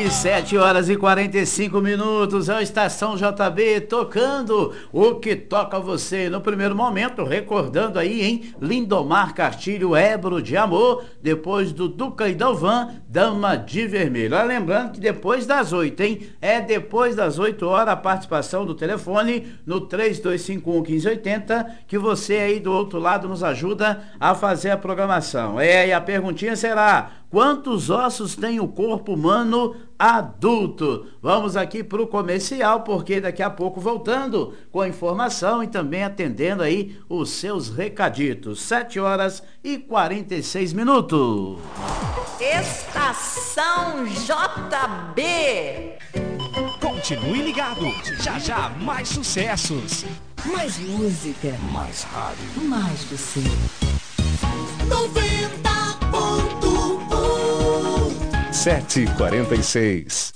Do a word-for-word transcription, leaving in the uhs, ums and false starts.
sete horas e quarenta e cinco minutos, é a Estação J B tocando o que toca você. No primeiro momento, recordando aí, hein? Lindomar Castilho, Ebro de Amor, depois do Duca e Dalvan, Dama de Vermelho. Ah, lembrando que depois das oito, hein? É depois das oito horas a participação do telefone no três dois cinco um, um cinco oito zero, que você aí do outro lado nos ajuda a fazer a programação. É, e a perguntinha será: quantos ossos tem o corpo humano adulto? Vamos aqui para o comercial, porque daqui a pouco voltando com a informação e também atendendo aí os seus recaditos. sete horas e quarenta e seis minutos. Estação J B. Continue ligado, já já mais sucessos. Mais música. Mais rádio. Mais você. noventa ponto um. sete e quarenta e seis.